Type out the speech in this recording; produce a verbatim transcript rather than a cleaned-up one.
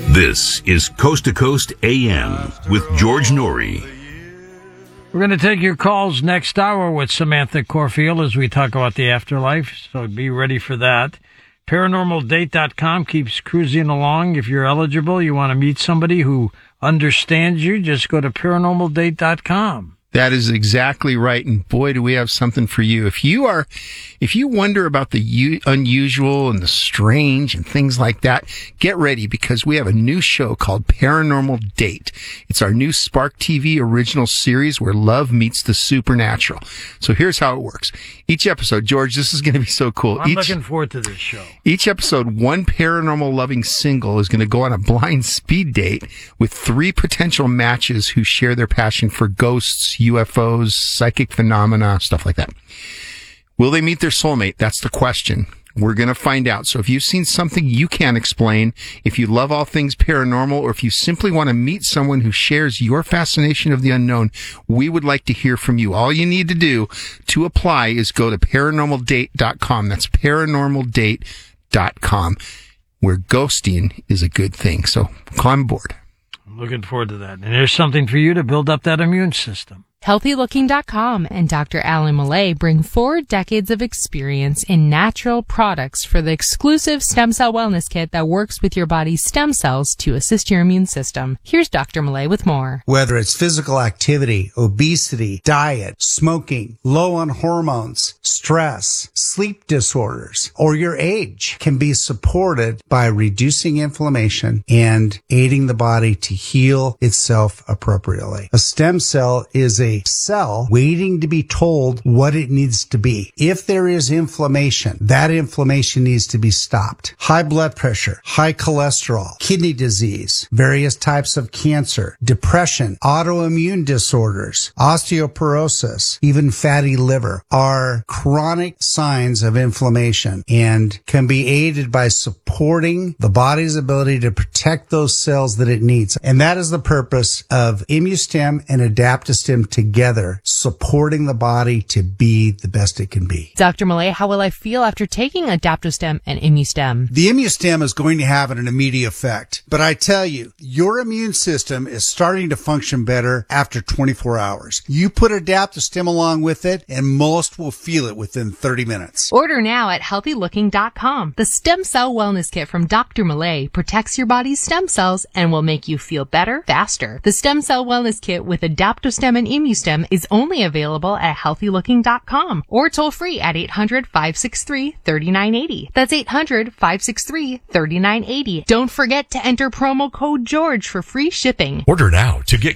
This is Coast to Coast A M with George Noory. We're going to take your calls next hour with Samantha Corfield as we talk about the afterlife, so be ready for that. paranormal date dot com keeps cruising along. If you're eligible, you want to meet somebody who understands you, just go to paranormal date dot com. That is exactly right. And boy, do we have something for you. If you are, if you wonder about the u- unusual and the strange and things like that, get ready because we have a new show called Paranormal Date. It's our new Spark T V original series where love meets the supernatural. So here's how it works. Each episode, George, this is going to be so cool. I'm each, looking forward to this show. Each episode, one paranormal loving single is going to go on a blind speed date with three potential matches who share their passion for ghosts, U F Os, psychic phenomena, stuff like that. Will they meet their soulmate? That's the question. We're going to find out. So if you've seen something you can't explain, if you love all things paranormal, or if you simply want to meet someone who shares your fascination of the unknown, we would like to hear from you. All you need to do to apply is go to paranormal date dot com. That's paranormal date dot com, where ghosting is a good thing. So come aboard. I'm looking forward to that. And there's something for you to build up that immune system. healthy looking dot com and Doctor Alan Millay bring four decades of experience in natural products for the exclusive stem cell wellness kit that works with your body's stem cells to assist your immune system. Here's Doctor Millay with more. Whether it's physical activity, obesity, diet, smoking, low on hormones, stress, sleep disorders, or your age can be supported by reducing inflammation and aiding the body to heal itself appropriately. A stem cell is a cell waiting to be told what it needs to be. If there is inflammation, that inflammation needs to be stopped. High blood pressure, high cholesterol, kidney disease, various types of cancer, depression, autoimmune disorders, osteoporosis, even fatty liver are chronic signs of inflammation and can be aided by supporting the body's ability to protect those cells that it needs. And that is the purpose of ImmuStem and AdaptoStem together, supporting the body to be the best it can be. Doctor Millay, how will I feel after taking AdaptoStem and ImmuStem? The ImmuStem is going to have an immediate effect, but I tell you, your immune system is starting to function better after twenty-four hours. You put AdaptoStem along with it, and most will feel it within thirty minutes. Order now at healthy looking dot com. The Stem Cell Wellness Kit from Doctor Millay protects your body's stem cells and will make you feel better, faster. The Stem Cell Wellness Kit with AdaptoStem and ImmuStem is only available at healthy looking dot com or toll free at eight hundred, five six three, three nine eight zero. That's eight hundred, five six three, three nine eight zero. Don't forget to enter promo code George for free shipping. Order now to get